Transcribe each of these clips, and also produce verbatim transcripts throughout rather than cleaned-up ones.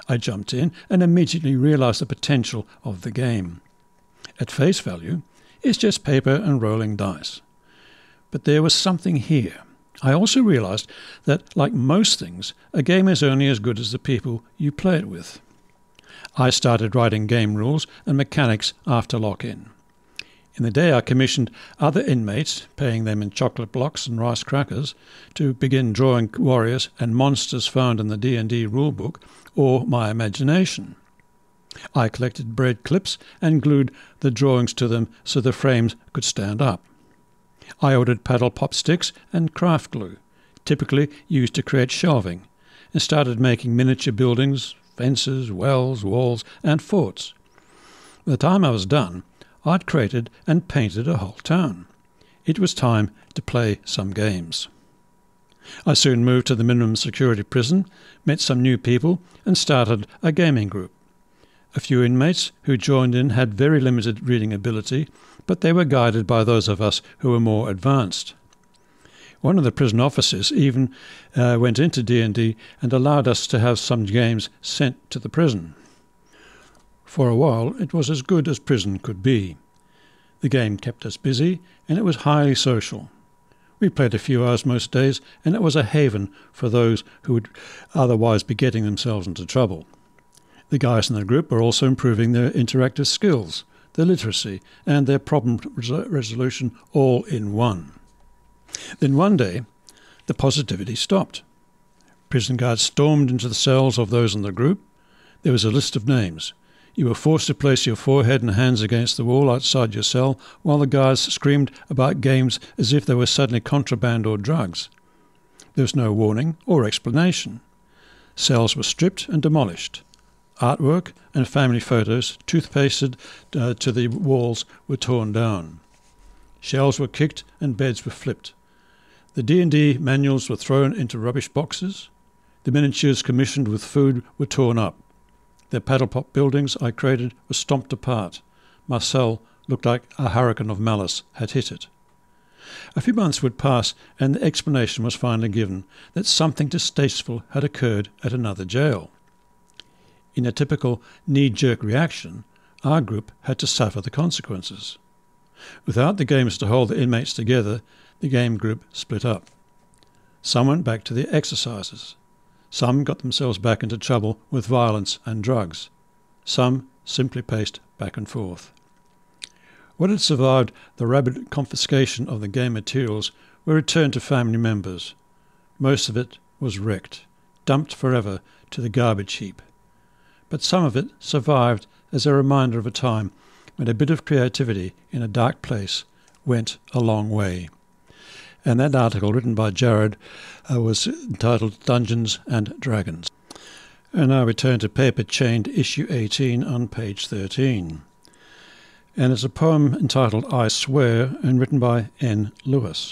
I jumped in and immediately realised the potential of the game. At face value, it's just paper and rolling dice. But there was something here. I also realised that, like most things, a game is only as good as the people you play it with. I started writing game rules and mechanics after lock-in. In the day I commissioned other inmates, paying them in chocolate blocks and rice crackers, to begin drawing warriors and monsters found in the D and D rulebook or my imagination. I collected bread clips and glued the drawings to them so the frames could stand up. I ordered paddle pop sticks and craft glue, typically used to create shelving, and started making miniature buildings, fences, wells, walls, and forts. By the time I was done, I'd created and painted a whole town. It was time to play some games. I soon moved to the minimum security prison, met some new people, and started a gaming group. A few inmates who joined in had very limited reading ability, but they were guided by those of us who were more advanced. One of the prison officers even uh, went into D and D and allowed us to have some games sent to the prison. For a while it was as good as prison could be. The game kept us busy, and it was highly social. We played a few hours most days, and it was a haven for those who would otherwise be getting themselves into trouble. The guys in the group were also improving their interactive skills, their literacy, and their problem resolution all in one. Then one day, the positivity stopped. Prison guards stormed into the cells of those in the group. There was a list of names. You were forced to place your forehead and hands against the wall outside your cell while the guards screamed about games as if they were suddenly contraband or drugs. There was no warning or explanation. Cells were stripped and demolished. Artwork and family photos, toothpasted uh, to the walls, were torn down. Shelves were kicked and beds were flipped. The D and D manuals were thrown into rubbish boxes. The miniatures commissioned with food were torn up. The paddle pop buildings I created were stomped apart. My cell looked like a hurricane of malice had hit it. A few months would pass, and the explanation was finally given that something distasteful had occurred at another jail. In a typical knee-jerk reaction, our group had to suffer the consequences. Without the games to hold the inmates together, the game group split up. Some went back to their exercises. Some got themselves back into trouble with violence and drugs. Some simply paced back and forth. What had survived the rabid confiscation of the game materials were returned to family members. Most of it was wrecked, dumped forever to the garbage heap. But some of it survived as a reminder of a time when a bit of creativity in a dark place went a long way. And that article, written by Jared, uh, was entitled Dungeons and Dragons. And now we turn to Paper Chained, issue eighteen on page thirteen. And it's a poem entitled I Swear, and written by N. Lewis.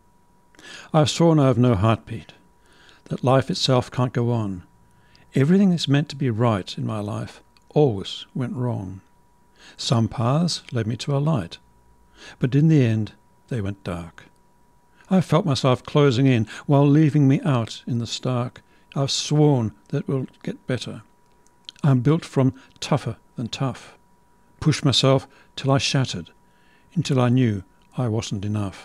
I've sworn I have no heartbeat, that life itself can't go on. Everything that's meant to be right in my life always went wrong. Some paths led me to a light, but in the end they went dark. I felt myself closing in while leaving me out in the stark. I've sworn that will get better. I'm built from tougher than tough. Pushed myself till I shattered, until I knew I wasn't enough.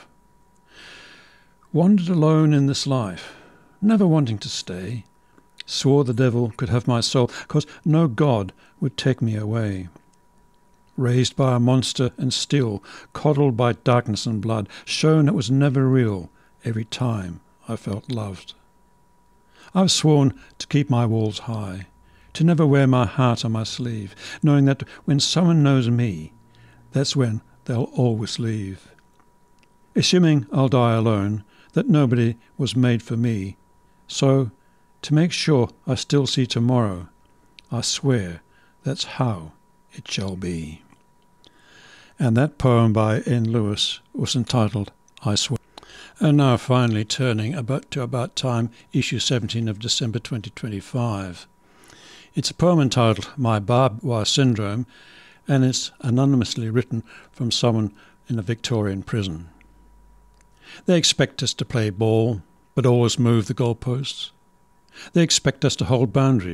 Wandered alone in this life, never wanting to stay. Swore the devil could have my soul, 'cause no God would take me away. Raised by a monster and still, coddled by darkness and blood, shown it was never real every time I felt loved. I've sworn to keep my walls high, to never wear my heart on my sleeve, knowing that when someone knows me, that's when they'll always leave. Assuming I'll die alone, that nobody was made for me, so, to make sure I still see tomorrow, I swear that's how it shall be. And that poem by N. Lewis was entitled I Swear. And now finally turning about to About Time, issue seventeen of December twenty twenty-five. It's a poem entitled My Barbed Wire Syndrome, and it's anonymously written from someone in a Victorian prison. They expect us to play ball, but always move the goalposts. They expect us to hold boundaries,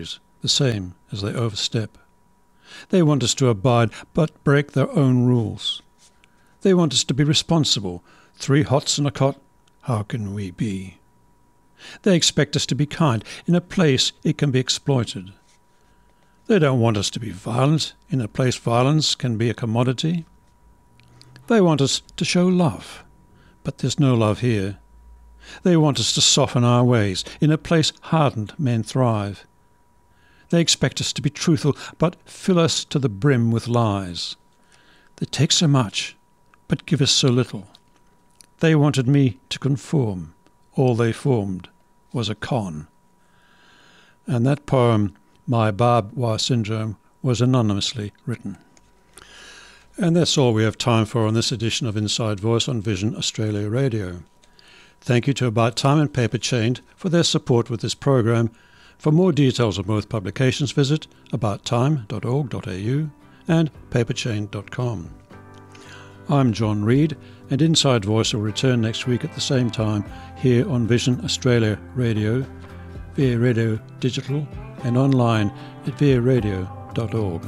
the same as they overstep. They want us to abide but break their own rules. They want us to be responsible. Three hots and a cot, how can we be? They expect us to be kind. In a place it can be exploited. They don't want us to be violent. In a place violence can be a commodity. They want us to show love, but there's no love here. They want us to soften our ways. In a place hardened men thrive. They expect us to be truthful, but fill us to the brim with lies. They take so much, but give us so little. They wanted me to conform. All they formed was a con. And that poem, My Barbed Wire Syndrome, was anonymously written. And that's all we have time for on this edition of Inside Voice on Vision Australia Radio. Thank you to About Time and Paper Chained for their support with this program. For more details of both publications, visit about time dot org dot a u and paper chained dot com. I'm John Reid, and Inside Voice will return next week at the same time here on Vision Australia Radio, via Radio Digital, and online at via radio dot org.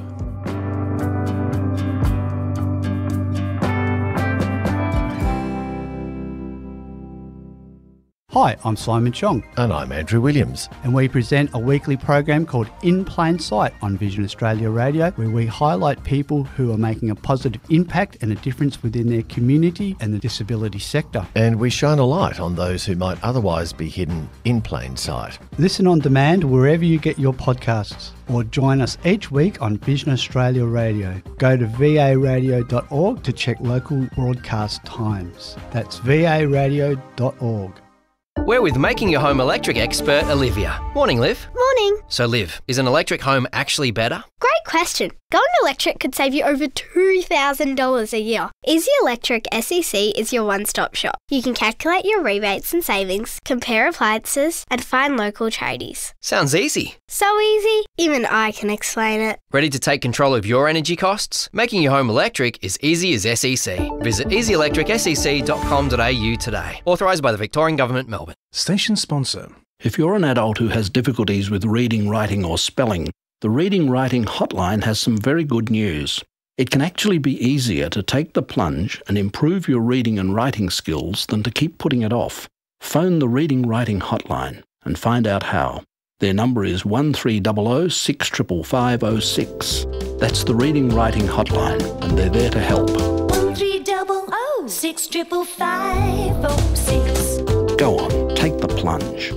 Hi, I'm Simon Chong. And I'm Andrew Williams. And we present a weekly program called In Plain Sight on Vision Australia Radio, where we highlight people who are making a positive impact and a difference within their community and the disability sector. And we shine a light on those who might otherwise be hidden in plain sight. Listen on demand wherever you get your podcasts, or join us each week on Vision Australia Radio. Go to v a radio dot org to check local broadcast times. That's v a radio dot org. We're with Making Your Home Electric expert Olivia. Morning, Liv. Morning. So, Liv, is an electric home actually better? Great question. Going electric could save you over two thousand dollars a year. Easy Electric S E C is your one-stop shop. You can calculate your rebates and savings, compare appliances, and find local tradies. Sounds easy. So easy, even I can explain it. Ready to take control of your energy costs? Making your home electric is easy as S E C. Visit easy electric s e c dot com dot a u today. Authorised by the Victorian Government, Melbourne. Station sponsor. If you're an adult who has difficulties with reading, writing or spelling, the Reading Writing Hotline has some very good news. It can actually be easier to take the plunge and improve your reading and writing skills than to keep putting it off. Phone the Reading Writing Hotline and find out how. Their number is one three zero zero six five five zero six. That's the Reading Writing Hotline, and they're there to help. one three zero zero six five five zero six. Go on, take the plunge.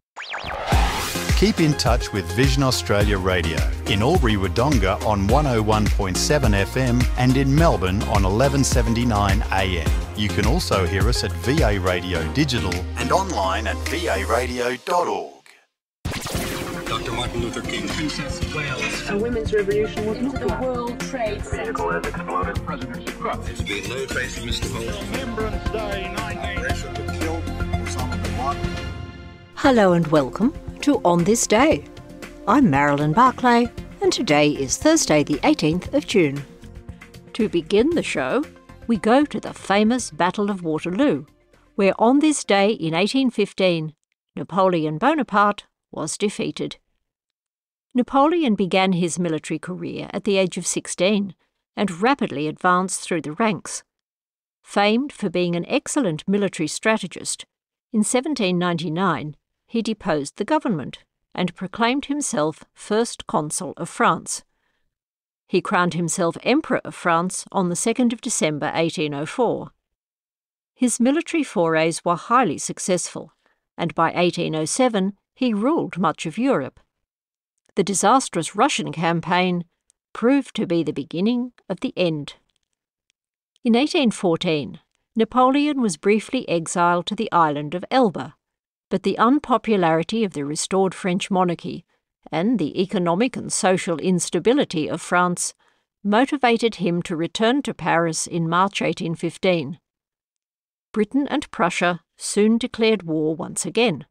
Keep in touch with Vision Australia Radio in Albury-Wodonga on one oh one point seven F M and in Melbourne on eleven seventy-nine A M. You can also hear us at V A Radio Digital and online at v a radio dot org. Doctor Martin Luther King, Princess of Wales. A women's revolution was not the World Trade Center. Vehicle has exploded. President Trump. There's been no trace of Mister Holmes. Remembrance Day nineteen. Operation to kill Osama bin Laden. Hello and welcome to On This Day. I'm Marilyn Barclay, and today is Thursday the eighteenth of June. To begin the show, we go to the famous Battle of Waterloo, where on this day in eighteen fifteen, Napoleon Bonaparte was defeated. Napoleon began his military career at the age of sixteen and rapidly advanced through the ranks. Famed for being an excellent military strategist, in seventeen ninety-nine he deposed the government and proclaimed himself First Consul of France. He crowned himself Emperor of France on the second of December eighteen oh four. His military forays were highly successful, and by eighteen oh seven he ruled much of Europe. The disastrous Russian campaign proved to be the beginning of the end. In eighteen fourteen, Napoleon was briefly exiled to the island of Elba, but the unpopularity of the restored French monarchy and the economic and social instability of France motivated him to return to Paris in March eighteen fifteen. Britain and Prussia soon declared war once again.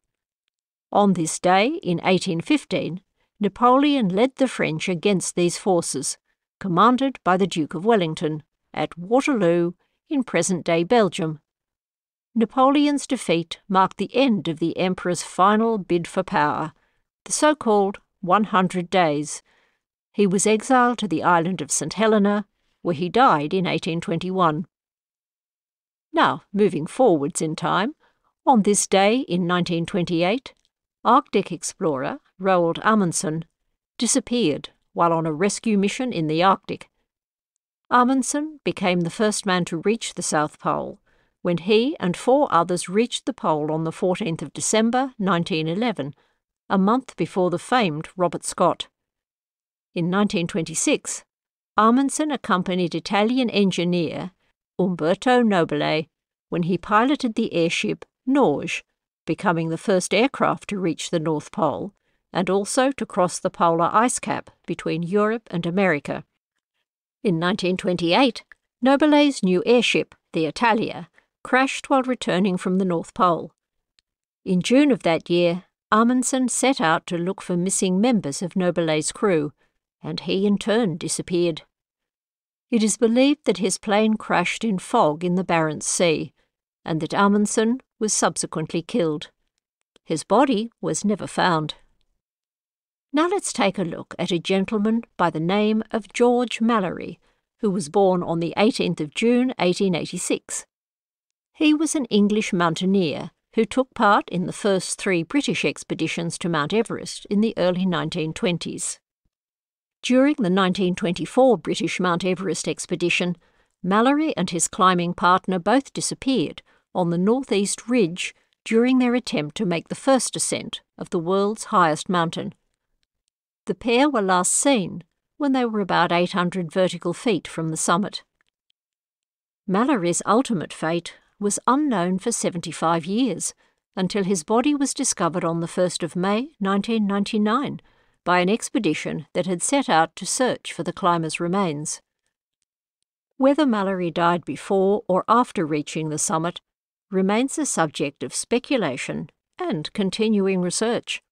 On this day, in eighteen fifteen, Napoleon led the French against these forces, commanded by the Duke of Wellington, at Waterloo in present-day Belgium. Napoleon's defeat marked the end of the Emperor's final bid for power, the so-called one hundred days. He was exiled to the island of Saint Helena, where he died in eighteen twenty-one. Now, moving forwards in time, on this day in nineteen twenty-eight, Arctic explorer Roald Amundsen disappeared while on a rescue mission in the Arctic. Amundsen became the first man to reach the South Pole when he and four others reached the pole on the fourteenth of December nineteen eleven, a month before the famed Robert Scott. In nineteen twenty-six, Amundsen accompanied Italian engineer Umberto Nobile when he piloted the airship Norge, becoming the first aircraft to reach the North Pole and also to cross the polar ice cap between Europe and America. In nineteen twenty-eight, Nobile's new airship, the Italia, crashed while returning from the North Pole. In June of that year, Amundsen set out to look for missing members of Nobile's crew, and he in turn disappeared. It is believed that his plane crashed in fog in the Barents Sea, and that Amundsen was subsequently killed. His body was never found. Now let's take a look at a gentleman by the name of George Mallory, who was born on the eighteenth of June eighteen eighty-six. He was an English mountaineer who took part in the first three British expeditions to Mount Everest in the early nineteen twenties. During the nineteen twenty-four British Mount Everest expedition, Mallory and his climbing partner both disappeared on the northeast ridge during their attempt to make the first ascent of the world's highest mountain. The pair were last seen when they were about eight hundred vertical feet from the summit. Mallory's ultimate fate was unknown for seventy-five years, until his body was discovered on the first of May nineteen ninety-nine by an expedition that had set out to search for the climber's remains. Whether Mallory died before or after reaching the summit remains a subject of speculation and continuing research.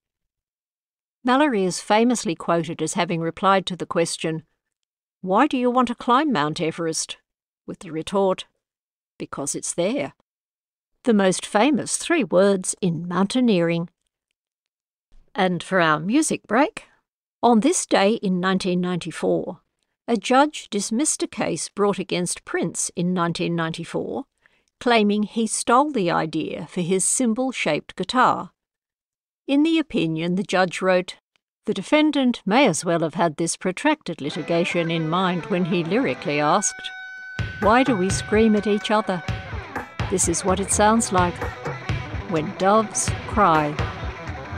Mallory is famously quoted as having replied to the question, "Why do you want to climb Mount Everest?" with the retort, "Because it's there." The most famous three words in mountaineering. And for our music break, on this day in nineteen ninety-four, a judge dismissed a case brought against Prince in nineteen ninety-four, claiming he stole the idea for his cymbal-shaped guitar. In the opinion, the judge wrote, "The defendant may as well have had this protracted litigation in mind when he lyrically asked, 'Why do we scream at each other?' This is what it sounds like when doves cry."